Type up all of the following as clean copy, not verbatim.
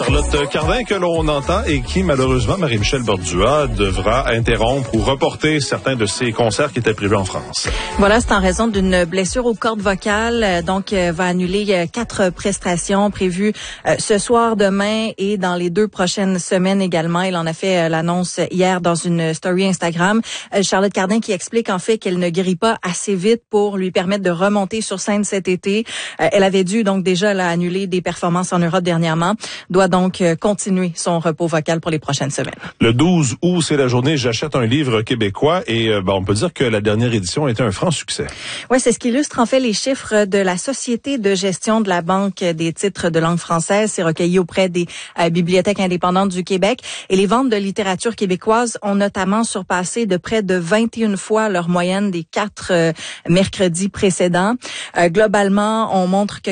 Charlotte Cardin que l'on entend et qui, malheureusement, Marie-Michel Bordua devra interrompre ou reporter certains de ses concerts qui étaient prévus en France. Voilà, c'est en raison d'une blessure aux cordes vocales. Donc, va annuler 4 prestations prévues ce soir, demain et dans les 2 prochaines semaines également. Il en a fait l'annonce hier dans une story Instagram. Charlotte Cardin qui explique en fait qu'elle ne guérit pas assez vite pour lui permettre de remonter sur scène cet été. Elle avait dû donc déjà annuler des performances en Europe dernièrement. Doit donc continuer son repos vocal pour les prochaines semaines. Le 12 août, c'est la journée J'achète un livre québécois et on peut dire que la dernière édition a été un franc succès. Oui, c'est ce qui illustre en fait les chiffres de la Société de gestion de la Banque des titres de langue française. C'est recueilli auprès des bibliothèques indépendantes du Québec. Et les ventes de littérature québécoise ont notamment surpassé de près de 21 fois leur moyenne des 4 mercredis précédents. Globalement, on montre que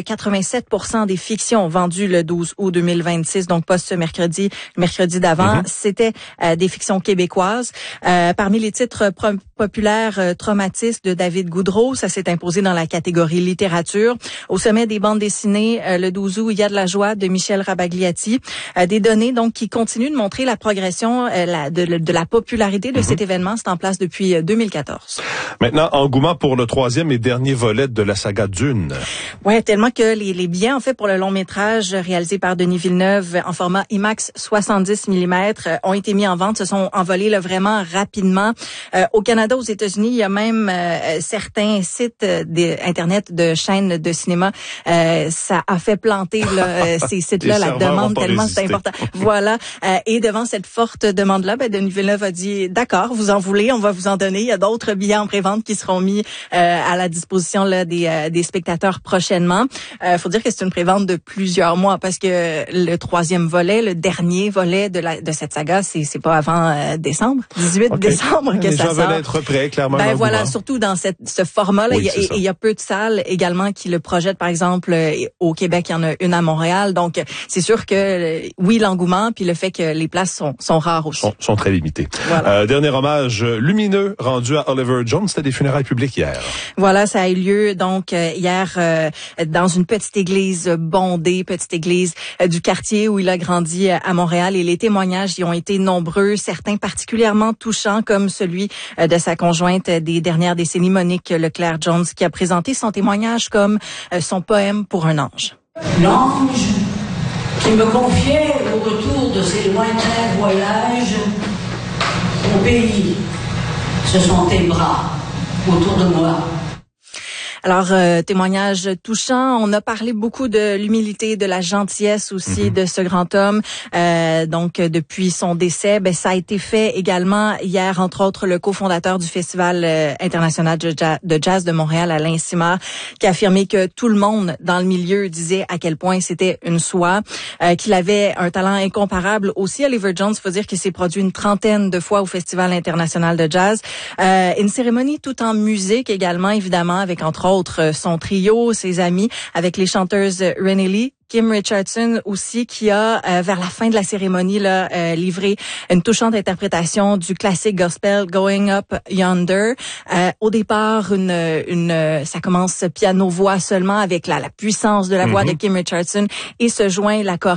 87% des fictions vendues le 12 août 2026, donc pas ce mercredi, le mercredi d'avant, c'était des fictions québécoises. Parmi les titres populaires, Traumatisme de David Goudreau, ça s'est imposé dans la catégorie littérature. Au sommet des bandes dessinées, le 12 août, Il y a de la joie de Michel Rabagliati. Des données donc qui continuent de montrer la progression de la popularité de cet événement. C'est en place depuis 2014. Maintenant, engouement pour le 3e et dernier volet de la saga Dune. Ouais, tellement que les billets en fait pour le long métrage réalisé par Denis Villeneuve en format IMAX 70 mm ont été mis en vente, se sont envolés là, vraiment rapidement. Au Canada, aux États-Unis, il y a même certains sites internet de chaînes de cinéma, ça a fait planter là, ces sites-là la demande tellement c'est important. Voilà. Et devant cette forte demande-là, Denis Villeneuve a dit d'accord, vous en voulez, on va vous en donner. Il y a d'autres billets en prévente qui seront mis à la disposition là des spectateurs prochainement. Faut dire que c'est une prévente de plusieurs mois parce que le 3e volet, le dernier volet de cette saga, c'est pas avant décembre, 18 décembre que ça sort. Les gens veulent être prêts, clairement. Voilà, surtout dans ce format-là. Oui, il y a peu de salles également qui le projettent. Par exemple, au Québec, il y en a une à Montréal. Donc, c'est sûr que, oui, l'engouement, puis le fait que les places sont rares aussi. Sont très limitées. Voilà. Dernier hommage lumineux rendu à Oliver Jones. C'était des funérailles publiques hier. Voilà, ça a eu lieu donc hier dans une petite église bondée, petite église du quartier où il a grandi à Montréal. Et les témoignages y ont été nombreux, certains particulièrement touchants, comme celui de sa conjointe des dernières décennies, Monique Leclerc-Jones, qui a présenté son témoignage comme son poème pour un ange. L'ange qui me confiait au retour de ses lointains voyages au pays, ce sont tes bras autour de moi. Alors, témoignage touchant. On a parlé beaucoup de l'humilité, de la gentillesse aussi de ce grand homme. Donc, depuis son décès, ça a été fait également hier, entre autres, le cofondateur du Festival international de jazz de Montréal, Alain Simard, qui a affirmé que tout le monde dans le milieu disait à quel point c'était une soie, qu'il avait un talent incomparable. Aussi, Oliver Jones, faut dire qu'il s'est produit une 30aine de fois au Festival international de jazz. Une cérémonie tout en musique également, évidemment, avec entre autres son trio, ses amis, avec les chanteuses Renée Lee, Kim Richardson aussi, qui a, vers la fin de la cérémonie, livré une touchante interprétation du classique gospel Going Up Yonder. Au départ, ça commence piano-voix seulement avec la puissance de la voix de Kim Richardson et se joint l'accord